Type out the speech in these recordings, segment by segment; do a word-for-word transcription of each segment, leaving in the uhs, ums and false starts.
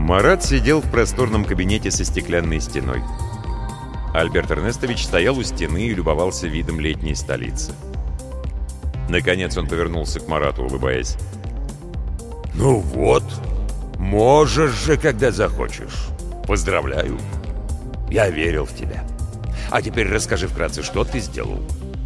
Марат сидел в просторном кабинете со стеклянной стеной. Альберт Эрнестович стоял у стены и любовался видом летней столицы. Наконец он повернулся к Марату, улыбаясь. «Ну вот, можешь же, когда захочешь. Поздравляю. Я верил в тебя. А теперь расскажи вкратце, что ты сделал».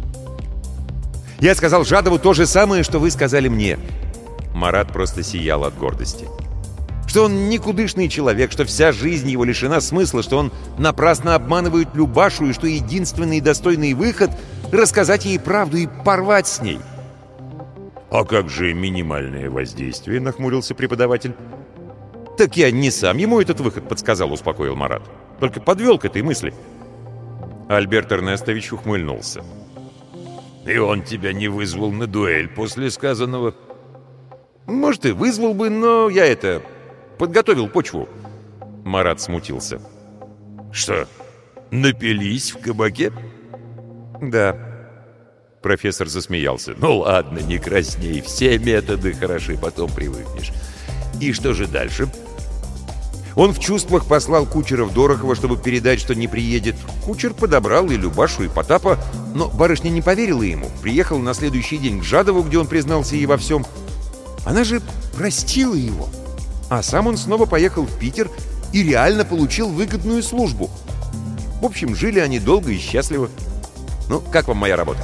«Я сказал Жадову то же самое, что вы сказали мне». Марат просто сиял от гордости. Что он никудышный человек, что вся жизнь его лишена смысла, что он напрасно обманывает Любашу и что единственный достойный выход — рассказать ей правду и порвать с ней. «А как же минимальное воздействие?» — нахмурился преподаватель. «Так я не сам ему этот выход подсказал», — успокоил Марат. «Только подвел к этой мысли». Альберт Эрнестович ухмыльнулся. «И он тебя не вызвал на дуэль после сказанного?» «Может, и вызвал бы, но я это... подготовил почву». Марат смутился. «Что, напились в кабаке?» «Да». Профессор засмеялся. «Ну ладно, не красней, все методы хороши, потом привыкнешь. И что же дальше?» Он в чувствах послал кучера в Дорохово, чтобы передать, что не приедет. Кучер подобрал и Любашу, и Потапа, но барышня не поверила ему. Приехал на следующий день к Жадову, где он признался ей во всем. Она же простила его. А сам он снова поехал в Питер и реально получил выгодную службу. В общем, жили они долго и счастливо. Ну, как вам моя работа?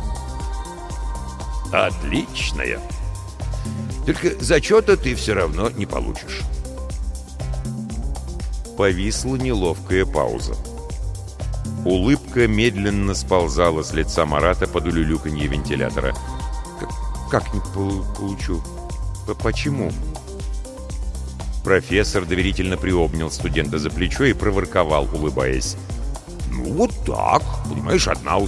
Отличная. Только зачета ты все равно не получишь. Повисла неловкая пауза. Улыбка медленно сползала с лица Марата под улюлюканье вентилятора. «Как, как не пол- получу? Почему?» Профессор доверительно приобнял студента за плечо и проворковал, улыбаясь. «Ну вот так, понимаешь, одна